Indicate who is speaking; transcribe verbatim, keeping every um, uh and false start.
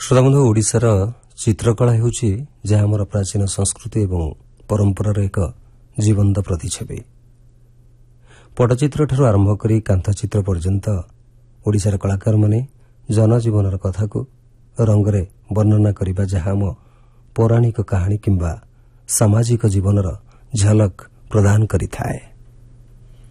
Speaker 1: ଶ୍ରୋତାବନ୍ଧୁ, ଓଡ଼ିଶାର ଚିତ୍ରକଳା ହେଉଛି ଯାହା ଆମର ପ୍ରାଚୀନ ସଂସ୍କୃତି ଏବଂ ପରମ୍ପରାର ଏକ ଜୀବନ୍ତ ପ୍ରତିଛବି। ପଟ୍ଟଚିତ୍ରଠାରୁ ଆରମ୍ଭ କରି କାନ୍ଥଚିତ୍ର ପର୍ଯ୍ୟନ୍ତ ଓଡ଼ିଶାର କଳାକାରମାନେ ଜନଜୀବନର କଥାକୁ ରଙ୍ଗରେ ବର୍ଣ୍ଣନା କରିବା ଯାହା ଆମ ପୌରାଣିକ କାହାଣୀ କିମ୍ବା ସାମାଜିକ ଜୀବନର ଝଲକ ପ୍ରଦାନ କରିଥାଏ।